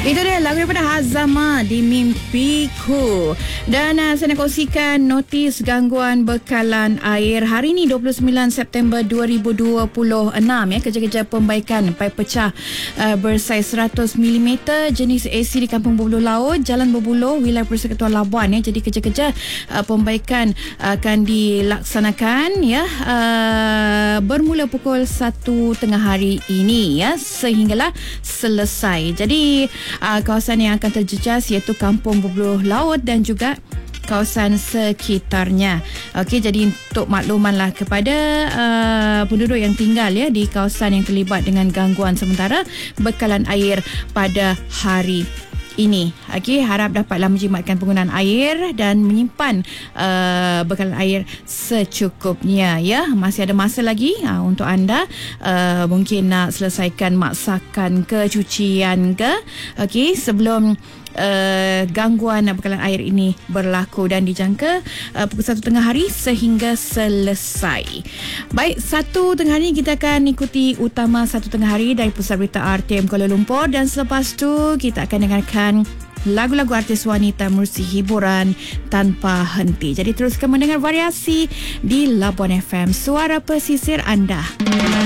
Itu dia lagu daripada Hazama di Mimpiku. Dan saya nak kongsikan notis gangguan bekalan air hari ini 29 September 2026 ya. Kerja-kerja pembaikan paip pecah bersaiz 100 mm jenis AC di Kampung Berbuluh Laut, Jalan Berbuluh, wilayah Persekutuan Labuan ya. Jadi kerja-kerja pembaikan akan dilaksanakan ya bermula pukul 1:30 hari ini ya sehinggalah selesai. Jadi kawasan yang akan terjejas iaitu Kampung Berbuluh Laut dan juga kawasan sekitarnya. Okey, jadi untuk maklumanlah kepada penduduk yang tinggal ya di kawasan yang terlibat dengan gangguan sementara bekalan air pada hari ini. Okey, harap dapatlah menjimatkan penggunaan air dan menyimpan bekalan air secukupnya ya. Masih ada masa lagi untuk anda mungkin nak selesaikan masakan ke cucian ke. Okey, sebelum gangguan bekalan air ini berlaku dan dijangka pukul 1:30 hari sehingga selesai. Baik, 1:30 hari kita akan ikuti utama 1:30 hari dari Pusat Berita RTM Kuala Lumpur dan selepas tu kita akan dengarkan lagu-lagu artis wanita menerusi hiburan tanpa henti. Jadi teruskan mendengar variasi di Labuan FM, suara pesisir anda.